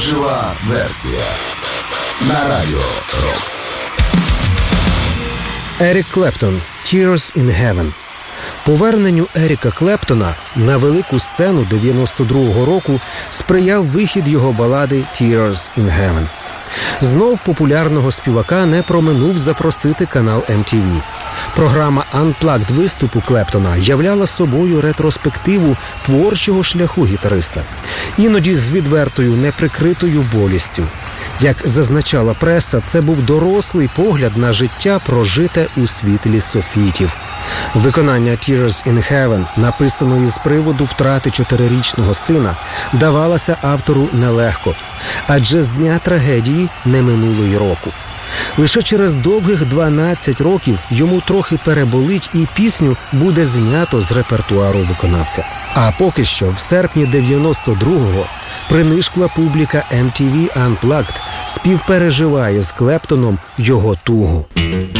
Жива версія на Радіо Рокс. Ерік Клептон «Tears in Heaven». Поверненню Еріка Клептона на велику сцену 92-го року сприяв вихід його балади «Tears in Heaven». Знов популярного співака не проминув запросити канал MTV. Програма Unplugged виступу Клептона являла собою ретроспективу творчого шляху гітариста, іноді з відвертою неприкритою болістю. Як зазначала преса, це був дорослий погляд на життя, прожите у світлі софітів. Виконання «Tears in Heaven», написаної з приводу втрати 4-річного сина, давалося автору нелегко, адже з дня трагедії не минуло й року. Лише через довгих 12 років йому трохи переболить і пісню буде знято з репертуару виконавця. А поки що, в серпні 92-го, принишкла публіка MTV Unplugged співпереживає з Клептоном його тугу.